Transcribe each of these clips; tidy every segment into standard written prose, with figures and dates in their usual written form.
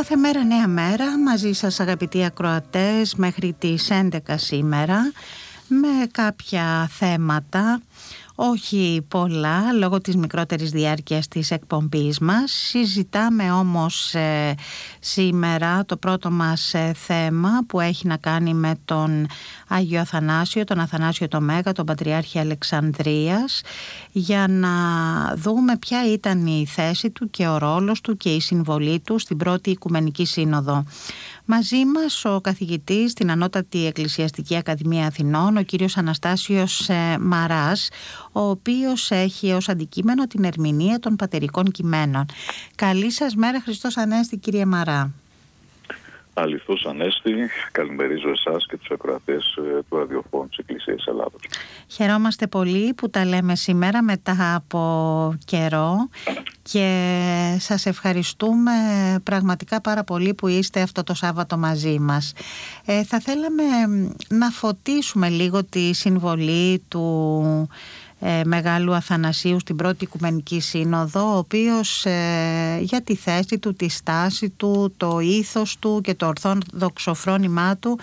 Κάθε μέρα νέα μέρα, μαζί σας αγαπητοί ακροατές μέχρι τις 11 σήμερα, με κάποια θέματα, όχι πολλά λόγω της μικρότερης διάρκειας της εκπομπής μας. Συζητάμε όμως σήμερα το πρώτο μας θέμα που έχει να κάνει με τον Άγιο Αθανάσιο, τον Αθανάσιο το Μέγα, τον Πατριάρχη Αλεξανδρίας, για να δούμε ποια ήταν η θέση του και ο ρόλος του και η συμβολή του στην Πρώτη Οικουμενική Σύνοδο. Μαζί μας ο καθηγητής στην Ανώτατη Εκκλησιαστική Ακαδημία Αθηνών, ο κύριος Αναστάσιος Μαράς, ο οποίος έχει ως αντικείμενο την ερμηνεία των πατερικών κειμένων. Καλή σας μέρα, Χριστός Ανέστη, κύριε Μαρά. Αληθώς Ανέστη, καλημερίζω εσάς και τους ακροατές του ραδιοφώνου της Εκκλησίας Ελλάδος. Χαιρόμαστε πολύ που τα λέμε σήμερα μετά από καιρό και σας ευχαριστούμε πραγματικά πάρα πολύ που είστε αυτό το Σάββατο μαζί μας. Θα θέλαμε να φωτίσουμε λίγο τη συμβολή του Μεγάλου Αθανασίου στην Πρώτη Οικουμενική Σύνοδο, ο οποίος για τη θέση του, τη στάση του, το ήθος του και το ορθόδοξο φρόνημά του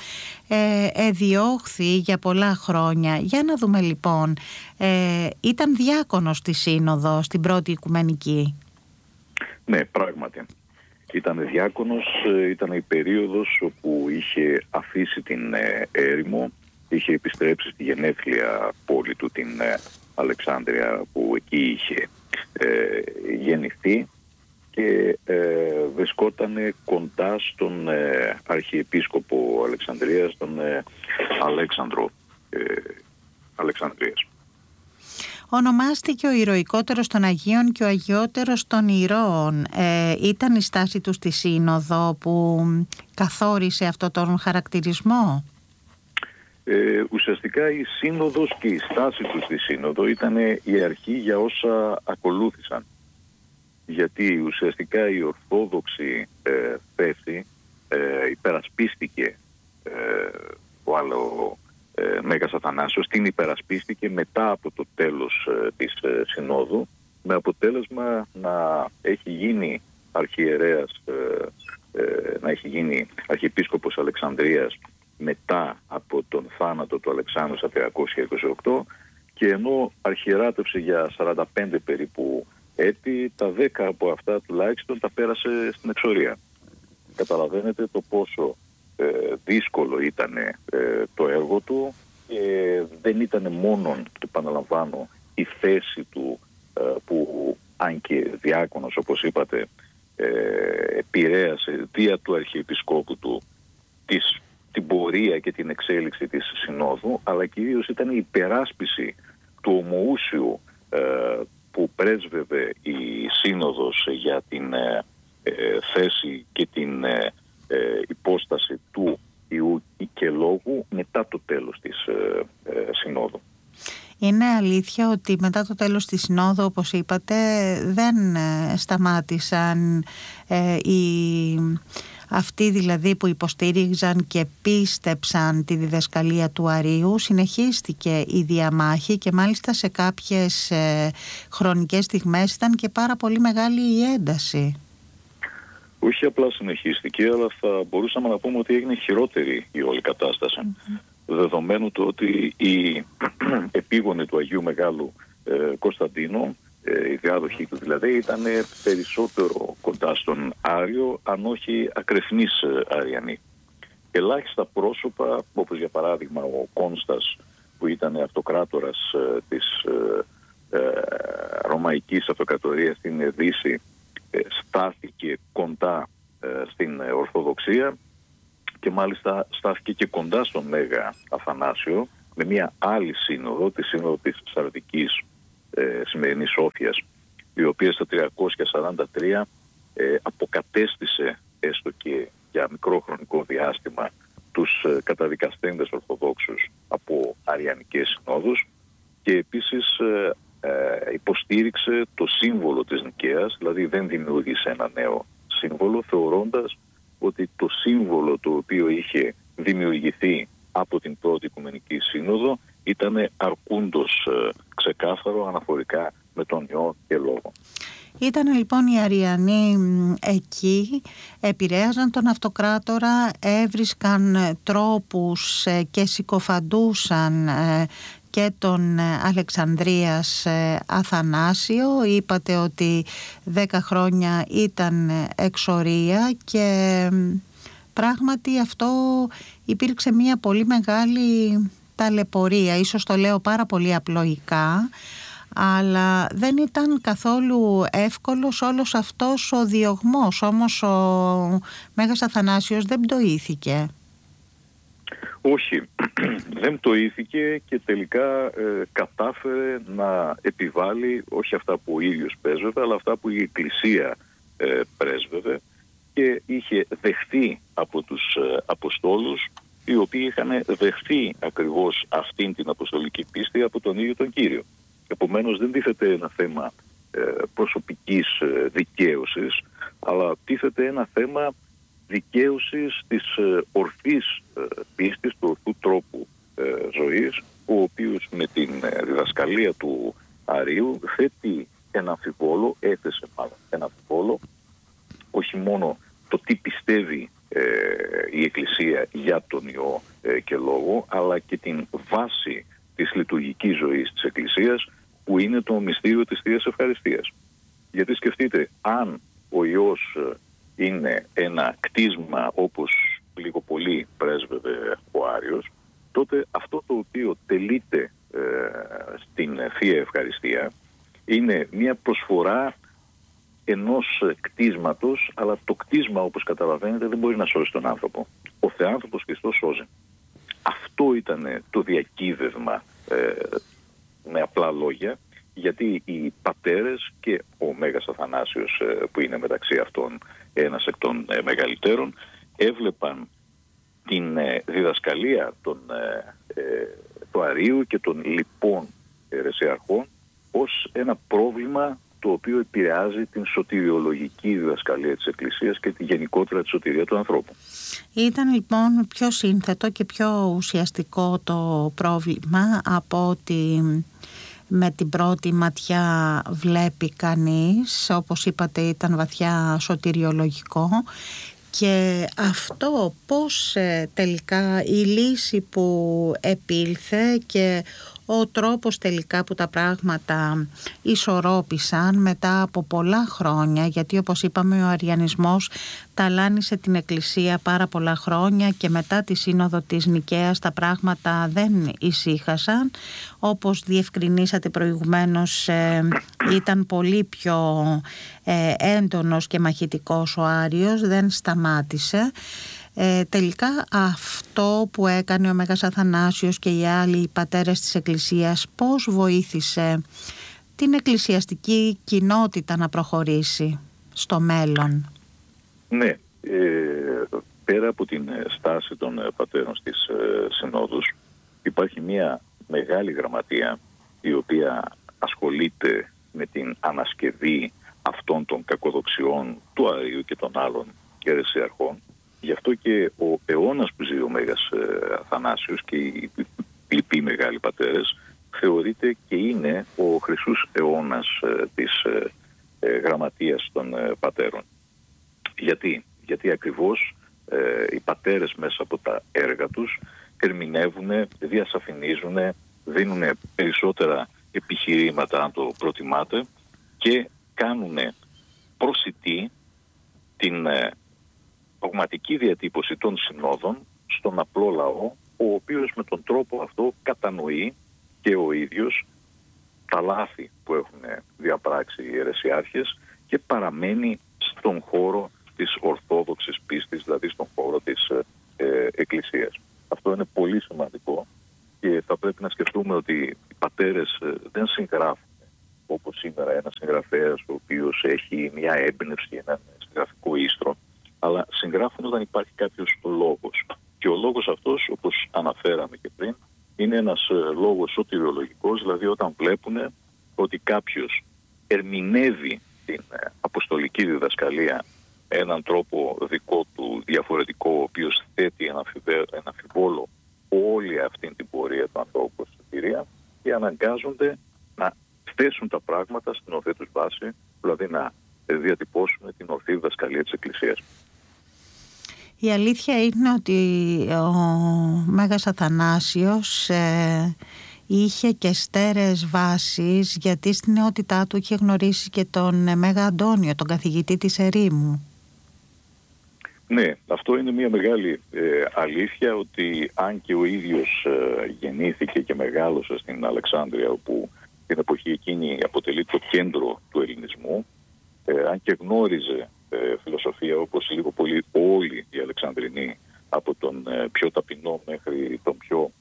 εδιώχθη για πολλά χρόνια. Για να δούμε λοιπόν, ήταν διάκονος στη Σύνοδο στην Πρώτη Οικουμενική. Ναι, πράγματι. Ήταν διάκονος, ήταν η περίοδος όπου είχε αφήσει την έρημο, είχε επιστρέψει στη γενέθλια πόλη του, την Αλεξάνδρεια, που εκεί είχε γεννηθεί, και βρισκόταν κοντά στον Αρχιεπίσκοπο Αλεξανδρίας, τον Αλέξανδρο Αλεξανδρίας. Ονομάστηκε ο ηρωικότερος των Αγίων και ο αγιότερος των ηρώων. Ήταν η στάση του στη Σύνοδο που καθόρισε αυτό τον χαρακτηρισμό? Ουσιαστικά η Σύνοδος και η στάση του στη Σύνοδο ήταν η αρχή για όσα ακολούθησαν. Γιατί ουσιαστικά η Ορθόδοξη θέση υπερασπίστηκε ο άλλο Μέγας Αθανάσιος, την υπερασπίστηκε μετά από το τέλος της Συνόδου, με αποτέλεσμα να έχει γίνει αρχιερέας, να έχει γίνει Αρχιεπίσκοπος Αλεξανδρίας μετά από τον θάνατο του Αλεξάνδρου στα 328, και ενώ αρχιεράτευσε για 45 περίπου έτη, τα 10 από αυτά τουλάχιστον τα πέρασε στην εξορία. Καταλαβαίνετε το πόσο δύσκολο ήταν το έργο του, και δεν ήταν μόνο, το επαναλαμβάνω, η θέση του που, αν και διάκονος όπως είπατε, επηρέασε δια του Αρχιεπισκόπου του την πορεία και την εξέλιξη της Συνόδου, αλλά κυρίως ήταν η υπεράσπιση του ομοούσιου που πρέσβευε η Σύνοδος για την θέση και την υπόσταση του Ιού και Λόγου μετά το τέλος της Συνόδου. Είναι αλήθεια ότι μετά το τέλος της Συνόδου, όπως είπατε, δεν σταμάτησαν αυτοί δηλαδή που υποστήριζαν και πίστεψαν τη διδασκαλία του Αρείου. Συνεχίστηκε η διαμάχη και μάλιστα σε κάποιες χρονικές στιγμές ήταν και πάρα πολύ μεγάλη η ένταση. Όχι απλά συνεχίστηκε, αλλά θα μπορούσαμε να πούμε ότι έγινε χειρότερη η όλη κατάσταση. Δεδομένου του ότι οι επίγονοι του Αγίου Μεγάλου Κωνσταντίνου, οι διάδοχοι του δηλαδή, ήταν περισσότερο κοντά στον Άριο, αν όχι ακρεφνείς Αριανοί. Ελάχιστα πρόσωπα, όπως για παράδειγμα ο Κόνστας, που ήταν αυτοκράτορας της Ρωμαϊκής Αυτοκρατορίας στην Δύση, στάθηκε κοντά στην Ορθοδοξία, και μάλιστα στάθηκε και κοντά στον Μέγα Αθανάσιο με μια άλλη σύνοδο, τη σύνοδο της Σαρδικής σημερινής Σόφιας, η οποία στα 343 αποκατέστησε έστω και για μικρό χρονικό διάστημα τους καταδικαστέντες Ορθοδόξους από αριανικές συνόδους, και επίσης υποστήριξε το σύμβολο της Νικαίας, δηλαδή δεν δημιούργησε ένα νέο σύμβολο, θεωρώντας ότι το σύμβολο το οποίο είχε δημιουργηθεί από την Πρώτη Οικουμενική Σύνοδο ήταν αρκούντος ξεκάθαρο αναφορικά με τον Υιό και Λόγο. Ήταν λοιπόν οι Αριανοί εκεί, επηρέαζαν τον αυτοκράτορα, έβρισκαν τρόπους και συκοφαντούσαν και τον Αλεξανδρίας Αθανάσιο. Είπατε ότι 10 χρόνια ήταν εξορία και πράγματι αυτό υπήρξε μια πολύ μεγάλη ταλαιπωρία. Ίσως το λέω πάρα πολύ απλοϊκά, αλλά δεν ήταν καθόλου εύκολος όλος αυτός ο διωγμός. Όμως ο Μέγας Αθανάσιος δεν πτωήθηκε. Όχι, δεν πτωήθηκε και τελικά κατάφερε να επιβάλλει όχι αυτά που ο ίδιος πρέσβευε, αλλά αυτά που η Εκκλησία πρέσβευε, και είχε δεχθεί από τους Αποστόλους, οι οποίοι είχαν δεχθεί ακριβώς αυτήν την αποστολική πίστη από τον ίδιο τον Κύριο. Επομένως δεν τίθεται ένα θέμα προσωπικής δικαίωσης, αλλά τίθεται ένα θέμα δικαίωσης της ορθής πίστης, του ορθού τρόπου ζωής, ο οποίος με την διδασκαλία του Αρείου θέτει ένα αμφιβόλο, έθεσε μάλλον ένα αμφιβόλο, όχι μόνο το τι πιστεύει η Εκκλησία για τον Υιό και Λόγο, αλλά και την βάση της λειτουργικής ζωής της Εκκλησίας, που είναι το μυστήριο της Θείας Ευχαριστίας. Γιατί σκεφτείτε, αν ο Υιός είναι ένα κτίσμα όπως λίγο πολύ πρέσβευε ο Άριος, τότε αυτό το οποίο τελείται στην Θεία Ευχαριστία είναι μια προσφορά ενός κτίσματος, αλλά το κτίσμα, όπως καταλαβαίνετε, δεν μπορεί να σώσει τον άνθρωπο. Ο Θεάνθρωπος Χριστός σώζει. Αυτό ήταν το διακύβευμα, με απλά λόγια, γιατί οι πατέρες και ο Μέγας Αθανάσιος, που είναι μεταξύ αυτών ένας εκ των μεγαλύτερων, έβλεπαν την διδασκαλία του Αρείου και των λοιπών αιρεσιαρχών ως ένα πρόβλημα το οποίο επηρεάζει την σωτηριολογική διδασκαλία της Εκκλησίας και τη γενικότερα τη σωτηρία του ανθρώπου. Ήταν λοιπόν πιο σύνθετο και πιο ουσιαστικό το πρόβλημα από ότι με την πρώτη ματιά βλέπει κανείς. Όπως είπατε, ήταν βαθιά σωτηριολογικό. Και αυτό πώς τελικά η λύση που επήλθε και ο τρόπος τελικά που τα πράγματα ισορρόπησαν μετά από πολλά χρόνια, γιατί όπως είπαμε ο αριανισμός ταλάνισε την Εκκλησία πάρα πολλά χρόνια και μετά τη Σύνοδο της Νικαίας τα πράγματα δεν ησύχασαν. Όπως διευκρινίσατε προηγουμένως, ήταν πολύ πιο έντονος και μαχητικός ο Άριος, δεν σταμάτησε. Τελικά αυτό που έκανε ο Μέγας Αθανάσιος και οι άλλοι πατέρες της Εκκλησίας, πώς βοήθησε την εκκλησιαστική κοινότητα να προχωρήσει στο μέλλον? Ναι, πέρα από την στάση των πατέρων στις συνόδους, υπάρχει μια μεγάλη γραμματεία η οποία ασχολείται με την ανασκευή αυτών των κακοδοξιών του Αρείου και των άλλων αιρεσιαρχών. Γι' αυτό και ο αιώνας που ζει ο Μέγας Αθανάσιος και οι λοιποί μεγάλοι πατέρες θεωρείται και είναι ο χρυσούς αιώνας της γραμματείας των πατέρων. Γιατί ακριβώς οι πατέρες μέσα από τα έργα τους ερμηνεύουν, διασαφηνίζουν, δίνουν περισσότερα επιχειρήματα αν το προτιμάτε και κάνουν προσιτή την πραγματική διατύπωση των συνόδων στον απλό λαό, ο οποίος με τον τρόπο αυτό κατανοεί και ο ίδιος τα λάθη που έχουν διαπράξει οι αιρεσιάρχες και παραμένει στον χώρο της ορθόδοξης πίστης, δηλαδή στον χώρο της Εκκλησίας. Αυτό είναι πολύ σημαντικό και θα πρέπει να σκεφτούμε ότι οι πατέρες δεν συγγράφουν όπως σήμερα ένας συγγραφέας ο οποίος έχει μια έμπνευση, ένα συγγραφικό ίστρο, αλλά συγγράφουν όταν υπάρχει κάποιος λόγος. Και ο λόγος αυτός, όπως αναφέραμε και πριν, είναι ένας λόγος σωτηριολογικός, δηλαδή όταν βλέπουν ότι κάποιος ερμηνεύει την αποστολική διδασκαλία με έναν τρόπο δικό του διαφορετικό, ο οποίος θέτει ένα αμφιβόλο όλη αυτή την πορεία του ανθρώπου στη σωτηρία και αναγκάζονται να θέσουν τα πράγματα στην ορθή τους βάση, δηλαδή να διατυπώσουν την ορθή διδασκαλία της Εκκλησίας. Η αλήθεια είναι ότι ο Μέγας Αθανάσιος είχε και στέρεες βάσεις, γιατί στην νεότητά του είχε γνωρίσει και τον Μέγα Αντώνιο, τον καθηγητή της ερήμου. Ναι, αυτό είναι μια μεγάλη αλήθεια, ότι αν και ο ίδιος γεννήθηκε και μεγάλωσε στην Αλεξάνδρεια, όπου την εποχή εκείνη αποτελεί το κέντρο του ελληνισμού, αν και γνώριζε φιλοσοφία όπως λίγο πολύ όλοι οι Αλεξανδρινοί, από τον πιο ταπεινό μέχρι τον πιο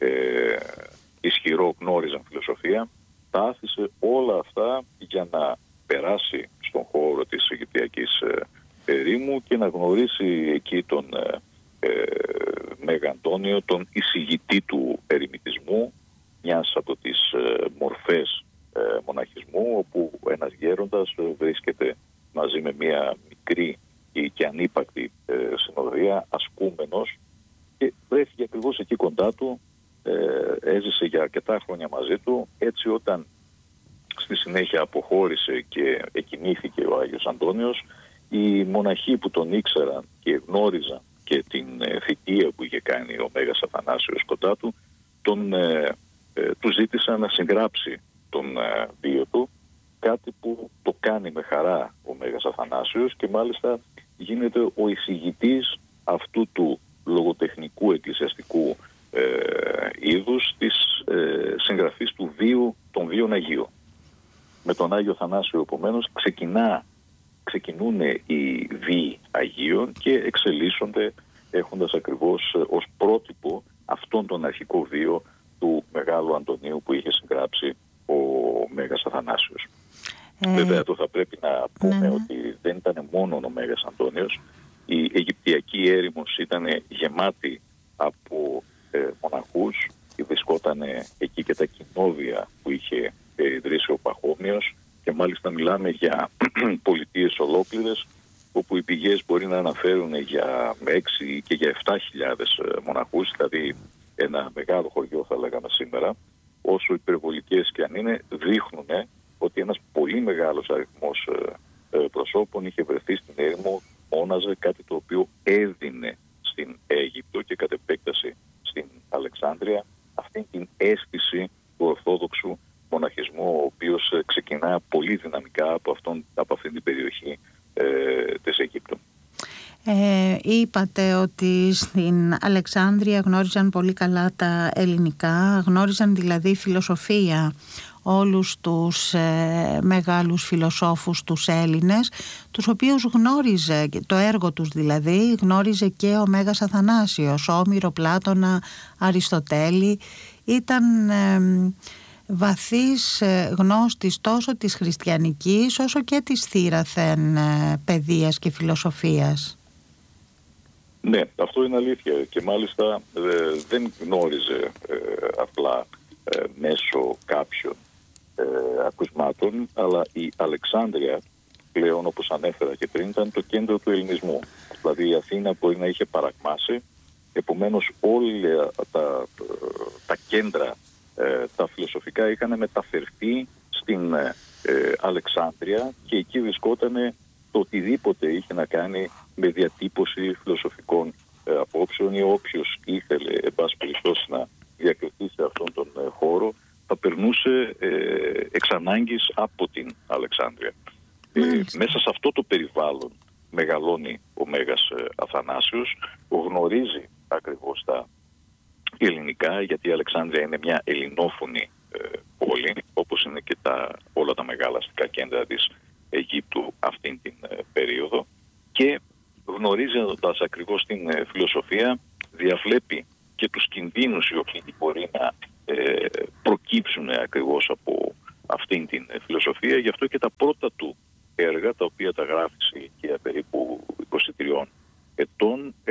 ισχυρό γνώριζαν φιλοσοφία, τα άφησε όλα αυτά για να περάσει στον χώρο της Αιγυπτιακής ερήμου και να γνωρίσει εκεί τον Μέγα Αντώνιο, τον εισηγητή του ερημητισμού, μιας από τις μορφές μοναχισμού, όπου ένας γέροντας βρίσκεται μαζί με μια μικρή και ανύπακτη συνοδεία, ασκούμενος, και βρέθηκε ακριβώς εκεί κοντά του, έζησε για αρκετά χρόνια μαζί του. Έτσι, όταν στη συνέχεια αποχώρησε και εκοιμήθηκε ο Άγιος Αντώνιος, οι μοναχοί που τον ήξεραν και γνώριζαν και την θητεία που είχε κάνει ο Μέγας Αθανάσιος κοντά του, του ζήτησαν να συγγράψει τον βίο του, κάτι που το κάνει με χαρά ο Μέγας Αθανάσιος, και μάλιστα γίνεται ο εισηγητής αυτού του λογοτεχνικού εκκλησιαστικού είδους της συγγραφής του βίου των Βίων Αγίων. Με τον Άγιο Αθανάσιο, επομένως, ξεκινούν οι βίοι Αγίων και εξελίσσονται, έχοντας ακριβώς ως πρότυπο αυτόν τον αρχικό βίο του Μεγάλου Αντωνίου που είχε συγγράψει ο Μέγας Αθανάσιος. Βέβαια, εδώ θα πρέπει να πούμε ότι δεν ήταν μόνο ο Μέγας Αντώνιος. Η Αιγυπτιακή έρημος ήταν γεμάτη από μοναχούς. Βρισκόταν εκεί και τα κοινόβια που είχε ιδρύσει ο Παχώμιος, και μάλιστα μιλάμε για πολιτείες ολόκληρες, όπου οι πηγές μπορεί να αναφέρουν για 6 και για 7.000 μοναχούς, δηλαδή ένα μεγάλο χωριό θα λέγαμε σήμερα. Όσο υπερβολικές και αν είναι, δείχνουν ότι ένας πολύ μεγάλος αριθμός προσώπων είχε βρεθεί στην έρημο, μόναζε, κάτι το οποίο έδινε στην Αίγυπτο και κατ' επέκταση στην Αλεξάνδρεια αυτή την αίσθηση του ορθόδοξου μοναχισμού, ο οποίος ξεκινά πολύ δυναμικά από αυτή την περιοχή της Αιγύπτου. Είπατε ότι στην Αλεξάνδρεια γνώριζαν πολύ καλά τα ελληνικά, γνώριζαν δηλαδή φιλοσοφία όλους τους μεγάλους φιλοσόφους τους Έλληνες, τους οποίους γνώριζε, το έργο τους δηλαδή, γνώριζε και ο Μέγας Αθανάσιος, Όμηρο, Πλάτωνα, Αριστοτέλη. Ήταν βαθύς γνώστης τόσο της χριστιανικής όσο και της θύραθεν παιδείας και φιλοσοφίας. Ναι, αυτό είναι αλήθεια, και μάλιστα δεν γνώριζε απλά μέσω κάποιων ακουσμάτων, αλλά η Αλεξάνδρεια πλέον, όπως ανέφερα και πριν, ήταν το κέντρο του ελληνισμού. Δηλαδή η Αθήνα μπορεί να είχε παρακμάσει, επομένως όλα τα κέντρα τα φιλοσοφικά είχαν μεταφερθεί στην Αλεξάνδρεια, και εκεί βρισκόταν το οτιδήποτε είχε να κάνει με διατύπωση φιλοσοφικών απόψεων, ή όποιος ήθελε εν πάση περιπτώσει να διακριθεί σε αυτόν τον χώρο θα περνούσε εξ ανάγκης από την Αλεξάνδρεια. Μέσα σε αυτό το περιβάλλον μεγαλώνει ο Μέγας Αθανάσιος, γνωρίζει ακριβώς τα ελληνικά, γιατί η Αλεξάνδρεια είναι μια ελληνόφωνη πόλη, όπως είναι και όλα τα μεγάλα αστικά κέντρα της Αιγύπτου αυτήν την περίοδο, και γνωρίζοντας ακριβώς την φιλοσοφία διαβλέπει και τους κινδύνους οι οποίοι μπορεί να προκύψουν ακριβώς από αυτήν την φιλοσοφία. Γι' αυτό και τα πρώτα του έργα, τα οποία τα γράφει σε ηλικία περίπου 23 ετών,